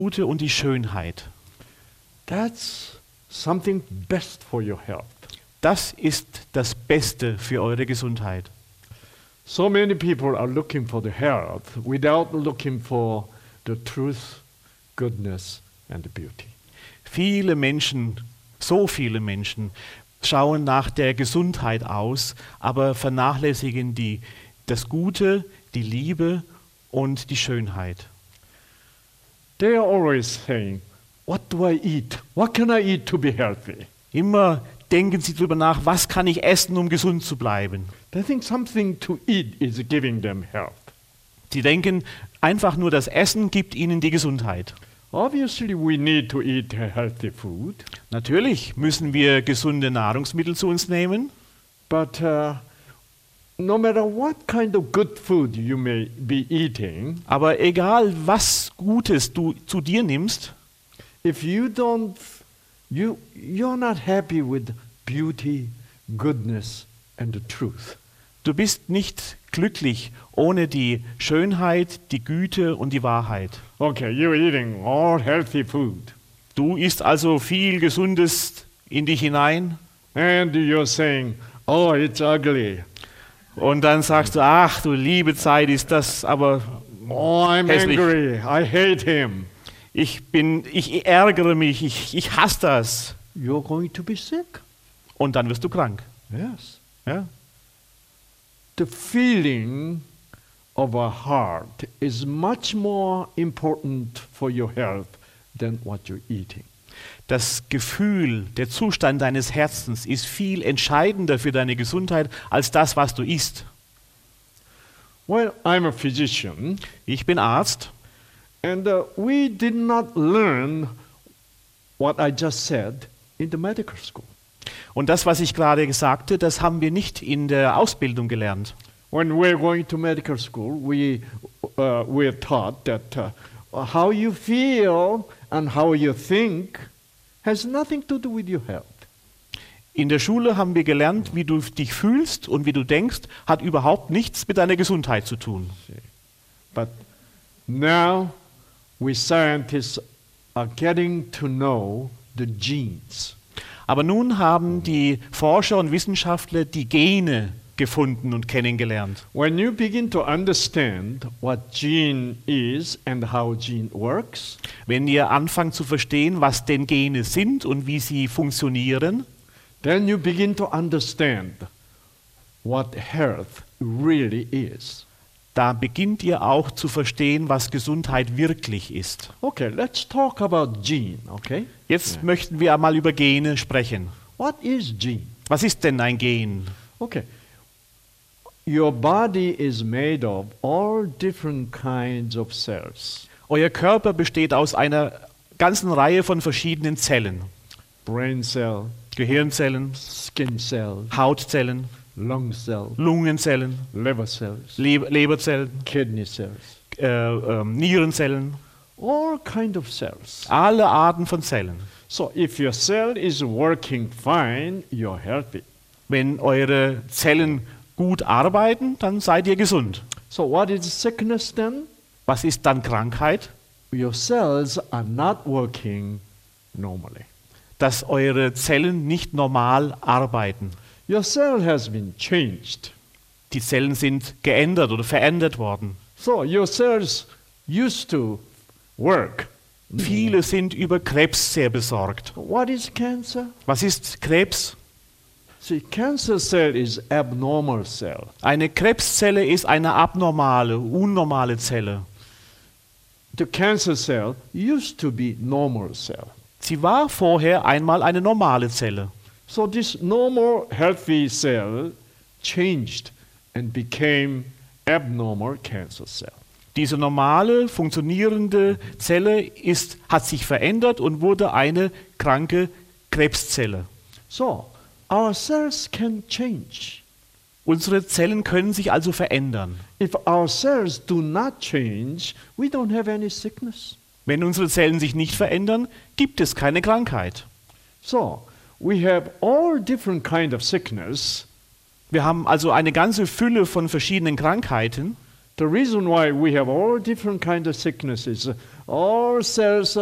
Gute und die Schönheit. That's something best for your health. Das ist das Beste für eure Gesundheit. So many people are looking for the health without looking for the truth, goodness and the beauty. Viele Menschen, so viele Menschen, schauen nach der Gesundheit aus, aber vernachlässigen das Gute, die Liebe und die Schönheit. They are always saying, what do I eat? What can I eat to be healthy? Immer denken sie darüber nach, was kann ich essen, um gesund zu bleiben. They think something to eat is giving them health. Sie denken, einfach nur das Essen gibt ihnen die Gesundheit. Obviously, we need to eat healthy food, Natürlich müssen wir gesunde Nahrungsmittel zu uns nehmen, but no matter what kind of good food you may be eating, aber egal was Gutes du zu dir nimmst, if you're not happy with beauty, goodness and the truth. du bist nicht glücklich ohne die Schönheit, die Güte und die Wahrheit. Okay, you're eating all healthy food, Du isst also viel Gesundes in dich hinein and you're saying, oh, it's ugly. und dann sagst du, ach du liebe Zeit, ist das aber Oh, I'm hässlich. angry. I hate him. Ich ärgere mich, ich hasse das. You're going to be sick. Und dann wirst du krank. Yes. Ja? The feeling of a heart is much more important for your health than what you're eating. Das Gefühl, der Zustand deines Herzens ist viel entscheidender für deine Gesundheit als das, was du isst. Well, I'm a physician, Ich bin Arzt and we did not learn what I just said in the medical school. und das, was ich gerade sagte, das haben wir nicht in der Ausbildung gelernt. When we're going to medical school, we're taught that how you feel and how you think has nothing to do with your health. In der Schule haben wir gelernt, wie du dich fühlst und wie du denkst, hat überhaupt nichts mit deiner Gesundheit zu tun. But now we scientists are getting to know the genes. Aber nun haben die Forscher und Wissenschaftler die Gene gefunden und kennengelernt. When you begin to understand what gene is and how gene works, Wenn ihr anfangt zu verstehen, was denn Gene sind und wie sie funktionieren, then you begin to understand what health really is. da beginnt ihr auch zu verstehen, was Gesundheit wirklich ist. Okay, let's talk about gene, okay? Jetzt möchten wir einmal über Gene sprechen. What is gene? Was ist denn ein Gen? Okay. Your body is made of all different kinds of cells. Euer Körper besteht aus einer ganzen Reihe von verschiedenen Zellen. Brain cell, Gehirnzellen, skin cell, Hautzellen, lung cell, Lungenzellen, liver cells, Leberzellen, kidney cells. Nierenzellen, All kind of cells. alle Arten von Zellen. So if your cell is working fine, you're healthy. Wenn eure Zellen gut arbeiten, dann seid ihr gesund. So what is sickness then? Was ist dann Krankheit? Your cells are not working normally. Dass eure Zellen nicht normal arbeiten. Your cell has been changed. Die Zellen sind geändert oder verändert worden. So your cells used to work. Viele sind über Krebs sehr besorgt. What is cancer? Was ist Krebs? See, cancer cell is abnormal cell. Eine Krebszelle ist eine abnormale, unnormale Zelle. The cancer cell used to be normal cell. Sie war vorher einmal eine normale Zelle. So this normal healthy cell changed and became abnormal cancer cell. Diese normale, funktionierende Zelle hat sich verändert und wurde eine kranke Krebszelle. So our cells can change. Unsere Zellen können sich also verändern. If our cells do not change, we don't have any sickness. Wenn unsere Zellen sich nicht verändern, gibt es keine Krankheit. So we have all different kind of sickness. Wir haben also eine ganze Fülle von verschiedenen Krankheiten. The reason why we have all different kind of sickness is All cells